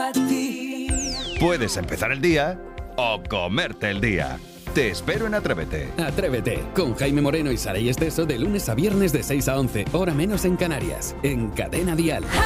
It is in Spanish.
a ti. Puedes empezar el día o comerte el día. Te espero en Atrévete. Atrévete, con Jaime Moreno y Saray Esteso de lunes a viernes de 6 a 11, hora menos en Canarias, en Cadena Dial.